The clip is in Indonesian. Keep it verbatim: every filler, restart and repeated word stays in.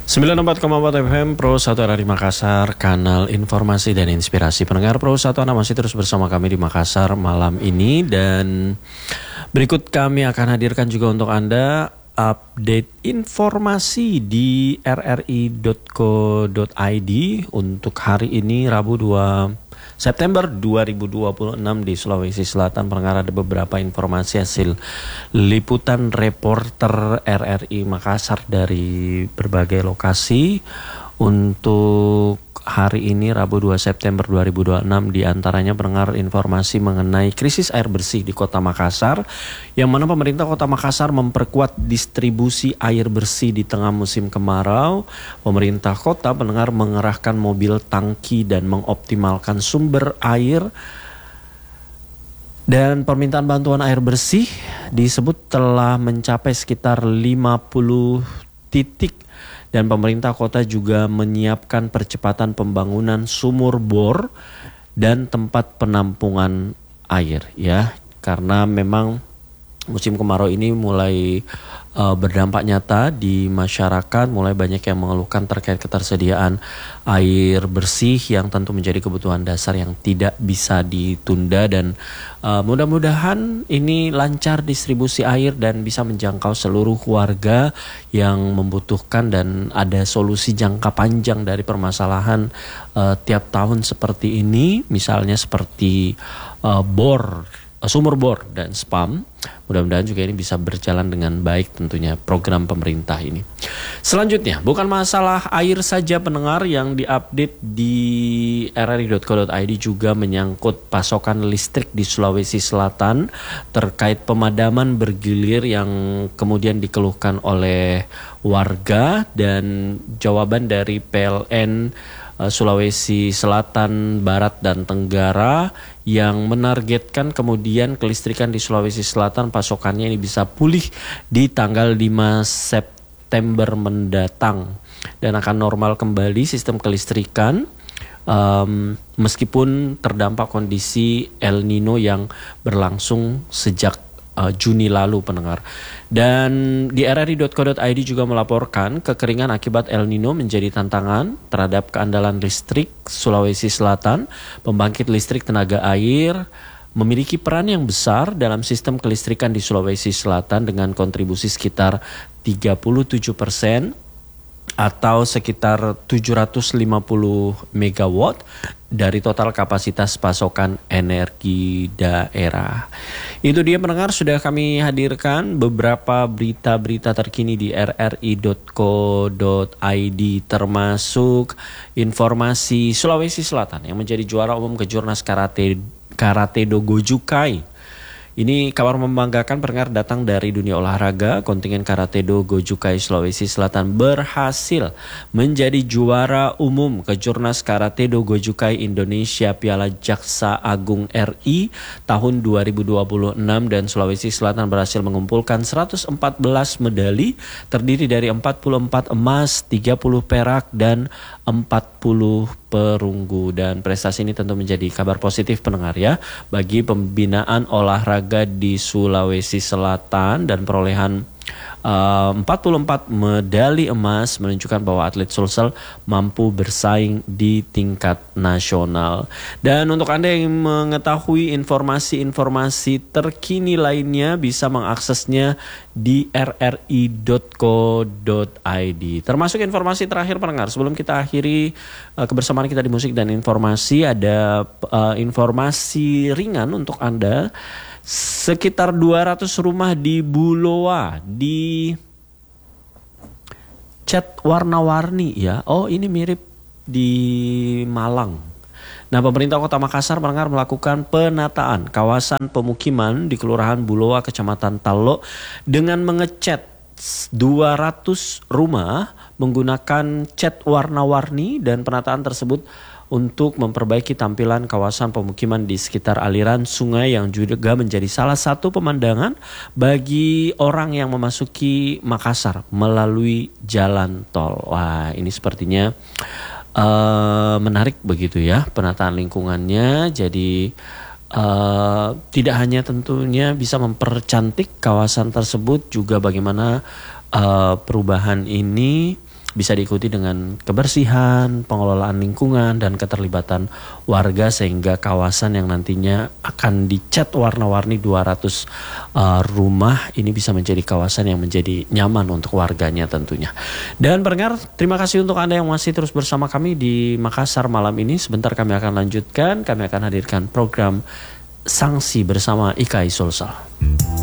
sembilan puluh empat koma empat F M Pro satu R R I Makassar, kanal informasi dan inspirasi. Pendengar Pro satu Anda masih terus bersama kami di Makassar malam ini, dan berikut kami akan hadirkan juga untuk Anda update informasi di r r i dot co dot i d untuk hari ini Rabu dua September dua ribu dua puluh enam di Sulawesi Selatan. Pendengar, ada beberapa informasi hasil liputan reporter R R I Makassar dari berbagai lokasi untuk hari ini Rabu dua September dua ribu dua puluh enam. Di antaranya pendengar informasi mengenai krisis air bersih di Kota Makassar, yang mana pemerintah Kota Makassar memperkuat distribusi air bersih di tengah musim kemarau. Pemerintah kota, pendengar, mengerahkan mobil tangki dan mengoptimalkan sumber air. Dan permintaan bantuan air bersih disebut telah mencapai sekitar lima puluh titik. Dan pemerintah kota juga menyiapkan percepatan pembangunan sumur bor dan tempat penampungan air, ya, karena memang musim kemarau ini mulai uh, berdampak nyata di masyarakat. Mulai banyak yang mengeluhkan terkait ketersediaan air bersih yang tentu menjadi kebutuhan dasar yang tidak bisa ditunda. Dan uh, mudah-mudahan ini lancar distribusi air dan bisa menjangkau seluruh warga yang membutuhkan, dan ada solusi jangka panjang dari permasalahan uh, tiap tahun seperti ini, misalnya seperti uh, bor, sumur bor dan spam. Mudah-mudahan juga ini bisa berjalan dengan baik tentunya program pemerintah ini. Selanjutnya, bukan masalah air saja pendengar yang diupdate di r r i dot co dot i d, juga menyangkut pasokan listrik di Sulawesi Selatan terkait pemadaman bergilir yang kemudian dikeluhkan oleh warga. Dan jawaban dari P L N Sulawesi Selatan, Barat, dan Tenggara yang menargetkan kemudian kelistrikan di Sulawesi Selatan pasokannya ini bisa pulih di tanggal lima September mendatang dan akan normal kembali sistem kelistrikan, um, meskipun terdampak kondisi El Nino yang berlangsung sejak Uh, Juni lalu, pendengar. Dan di r r i dot co dot i d juga melaporkan kekeringan akibat El Nino menjadi tantangan terhadap keandalan listrik Sulawesi Selatan. Pembangkit listrik tenaga air memiliki peran yang besar dalam sistem kelistrikan di Sulawesi Selatan dengan kontribusi sekitar tiga puluh tujuh persen atau sekitar tujuh ratus lima puluh megawatt dari total kapasitas pasokan energi daerah. Itu dia pendengar, sudah kami hadirkan beberapa berita-berita terkini di r r i dot co dot i d, termasuk informasi Sulawesi Selatan yang menjadi juara umum kejurnas karate karate do Gojukai. Ini kabar membanggakan pendengar, datang dari dunia olahraga. Kontingen Karate Do Gojukai Sulawesi Selatan berhasil menjadi juara umum Kejurnas Karate Do Gojukai Indonesia Piala Jaksa Agung R I tahun dua ribu dua puluh enam, dan Sulawesi Selatan berhasil mengumpulkan seratus empat belas medali terdiri dari empat puluh empat emas, tiga puluh perak, dan empat puluh perunggu. Dan prestasi ini tentu menjadi kabar positif pendengar ya bagi pembinaan olahraga di Sulawesi Selatan, dan perolehan uh, empat puluh empat medali emas menunjukkan bahwa atlet Sulsel mampu bersaing di tingkat nasional. Dan untuk Anda yang mengetahui informasi-informasi terkini lainnya bisa mengaksesnya di r r i dot co dot i d. Termasuk informasi terakhir pendengar, sebelum kita akhiri uh, kebersamaan kita di musik dan informasi, ada uh, informasi ringan untuk Anda. Sekitar dua ratus rumah di Buloa di cat warna-warni ya. Oh, ini mirip di Malang. Nah, pemerintah Kota Makassar mendengar melakukan penataan kawasan pemukiman di Kelurahan Buloa, Kecamatan Tallo, dengan mengecat dua ratus rumah menggunakan cat warna-warni. Dan penataan tersebut untuk memperbaiki tampilan kawasan pemukiman di sekitar aliran sungai yang juga menjadi salah satu pemandangan bagi orang yang memasuki Makassar melalui jalan tol. Wah, ini sepertinya uh, menarik begitu ya penataan lingkungannya. Jadi uh, tidak hanya tentunya bisa mempercantik kawasan tersebut, juga bagaimana uh, perubahan ini bisa diikuti dengan kebersihan, pengelolaan lingkungan, dan keterlibatan warga sehingga kawasan yang nantinya akan dicat warna-warni dua ratus uh, rumah ini bisa menjadi kawasan yang menjadi nyaman untuk warganya tentunya. Dan pendengar, terima kasih untuk Anda yang masih terus bersama kami di Makassar malam ini. Sebentar kami akan lanjutkan, kami akan hadirkan program Sanksi bersama Ikai Sulsel.